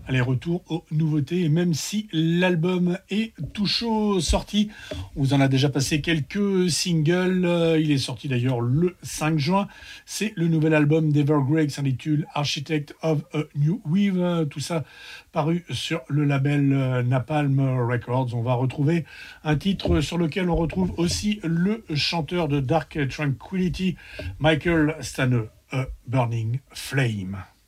aller-retour aux nouveautés. Et même si l'album est tout chaud sorti, on vous en a déjà passé quelques singles. Il est sorti d'ailleurs le 5 juin. C'est le nouvel album d'Evergrey qui s'intitule Architect of a New Weave. Tout ça paru sur le label Napalm Records. On va retrouver un titre sur lequel on retrouve aussi le chanteur de Dark Tranquillity, Michael Stane, A Burning Flame.